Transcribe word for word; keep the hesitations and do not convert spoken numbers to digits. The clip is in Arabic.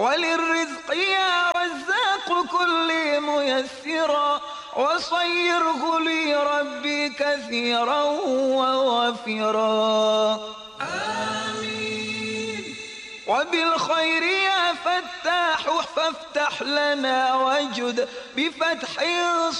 وللرزق يا رزاق كل ميسرا وصيره لي ربي كثيرا ووفرا آمين. وبالخير يا فتاح فافتح لنا وجد بفتح